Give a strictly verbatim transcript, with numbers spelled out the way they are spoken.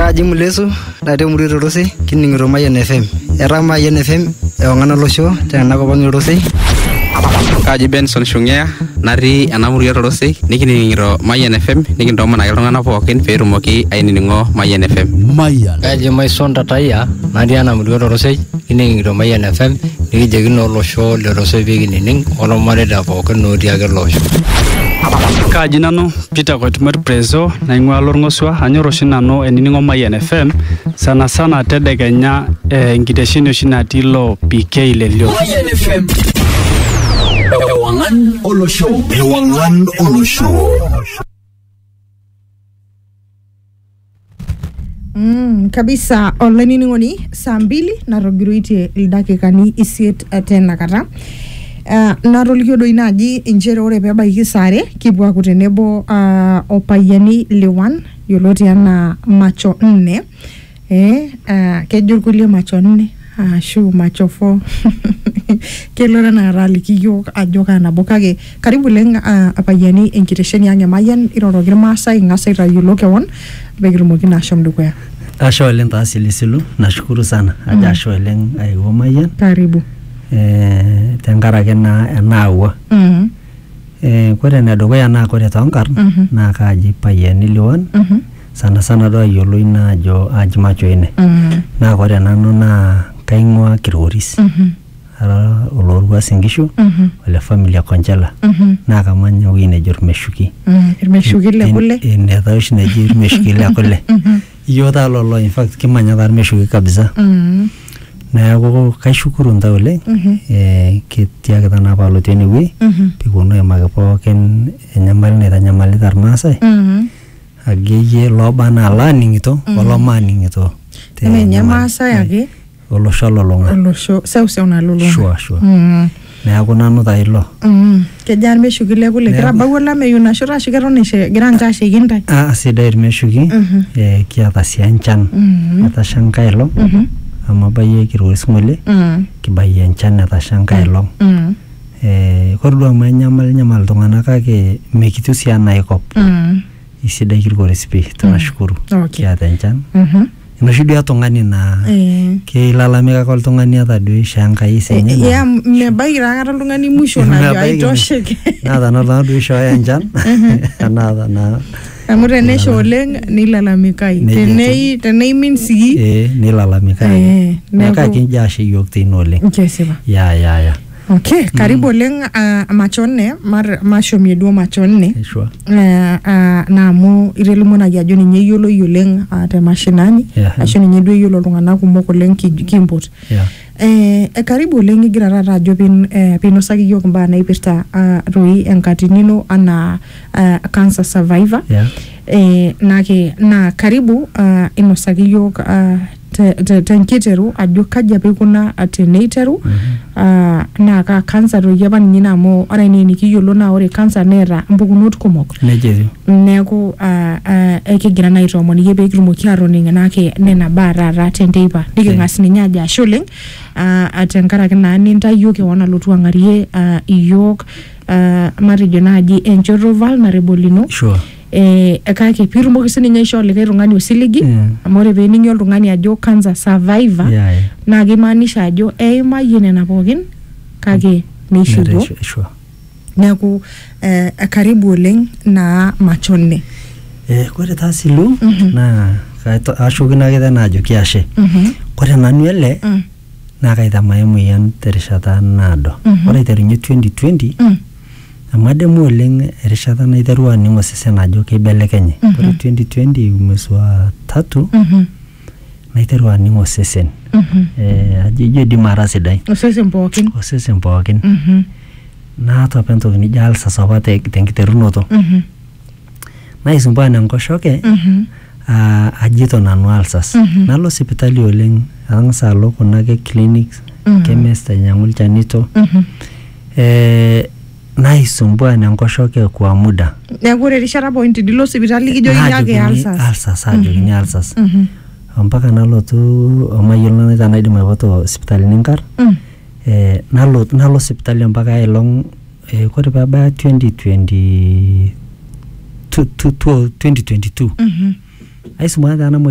Kaji Mulesu, Nade Muriro Rose, Kining Romayan F M. Eramayan F M, Eongana Losho, Tanakopang Rose. Kaji Benson Shungea, Nari Anamuri Rose, Nikiniro Mayan F M, Nikin Roman Irona Pokin, Ferumoki, Ainingo, Mayan F M. Mayan. Kaji my son Tataya, Nadiana Muriro Rose, Kining Mayan F M, Nikigino Losho, the Rose beginning, all of Marida Pokin, no Diaga Losho. Kaji nano Peter Kotmer Prezo na ingwa lorngoswa anyoroshi nano eningo Mayan F M sana sana tede Kenya eh, ngiteshino shinatilo P K lelio Mayan F M. Ewangan Olosho. Ewangan Olosho. Mm, kabisa online ngoni saa mbili na rogiruite ildakikani isiet tena kata. Uh, narolikio doi naji inchere ore pebaiki sare kipwa kutenebo uh, opayani lewan yoloti ana macho nne eh uh, kejo kulie macho nne ashu uh, macho fo kelora na ralikio ajoka na bokage karibu leng uh, apayani enkitesheni yange Mayan irorogir Maasai ngasa itayiolo kewon begirumoki na ashom dukuya. Asho oleng taasili nashukuru sana aja asho oleng aiwo Mayan karibu eh tenkaraki na enaawa mhm eh kore na dukuya na kore tonkar Mhm. na kaji payani liwan mhm sana sana do yiolo ina ajo aji macho ine mhm na kore nanu na kaingwa Kiroris mhm ara olorua singishu mhm wala familia Konjela mhm na kamanya wine jor meshuki mhm irmeshukile kule ine taush ne jir meshukile kule mhm yota lolo in fact kimanya dar meshuki kabisa mhm na ko kaishukuru nda ole mhm eh kitia kitana palo tene wi mhm pikuno emake poken enyamal ne tanyamal dar Maasai mhm ageye loba na laningito olo maningito ene Maasai ake olo shalolonga olosho seuse una lulunga sure sure mhm na ko nanu tailo mhm kejan meshukile kule kira bawala me yuna shura shikero she granja shiginda ah sidai meshuki mhm eh kiata sianchan mhm ata shankailo mhm amabaye Kiroris ngole mhm kibaye enchan ata shankailo mhm eh kordo manyamal nyamal tungana kake mekitu siana ikop mhm isidai Kiroris pi tunashukuru okay kiata enchan mhm noshidia tungani na eh ke lalamika kol tungani ata doi shankai senye na ya mebaira kata lungani musho na jo aitosheke nada nada doi shoya enchan nada na amure nesho oleng nilalamikai tenei tenei minsi eh nilalamika eh na ka kinja shi yokte inole nkesiba ya ya ya okay karibu oleng uh, machonne mar mashomie duo machonne sure eh uh, na mu irelimu na yajo ninye yolo yoleng uh, te mashinani Yeah. asho ninye duo yolo lungana kumok oleng kimpot yeah eh e karibu oleng igira rara ajo pin eh, pinosaki yok mba naipirta uh, roi enkatinino ana uh, cancer survivor yeah eh nake na karibu uh, inosaki yok uh, tenkiteru ajo kaja pekuna ateneiteru uh, na ka cancer ro yaba nyina mo ora ni nikiyolo na ore cancer nera mbukunot kumok nejeru neku uh, uh, ekigira na itomoni yebe kirumoki aroninga nake nena barara tenteipa nikingas ninye aja shuleng uh, atenkaraki na nintayo ke wana lotu angarie uh, iyok uh, marijo naji enchoro vulnerable no sure eh akake pirumoki sininye isho leke rungani osiligi Mm. amore beningi oltungani ajo cancer survivor yeah yeah na kimaanisha ajo eima yene na pookin kake nishugo Sure, sure neku eh, karibu oleng na machonne eh kore tasilu Mhm. na kaito ashukina kita na ajo kiashe mhm kore nanu ele mm na kaita maimu yan terishata nado Mhm. kore terunye twenty twenty mm amademu oleng erishata naiterua ningo sesen ajo keibelekenye Mhm. kore twenty twenty mwezi wa tatu mhm naiterua ningo sesen mhm eh ajo ijo di mara sidai osesen pookin osesen pookin mhm na to pentoki nijo alsas apa te- tenkiterunoto mhm naisumbua nenkoshoke mhm uh, ajito nanu alsas Mhm. nalo sipitali oleng ang'asa alo kuna ke clinics Mhm. chemist ainyang'u ilchanito mhm eh naisumbua nenkoshoke kwa muda neku ore rishata point dilo sipitali kijo yake alsas alsas ajokini alsas mhm mpaka nalotu omayiolo naita naidim aipoto sipitalini nkar mm eh nalo nalo sipitali mpaka ailong eh kore pebaya twenty twenty two twenty twenty two mhm aisumbua tana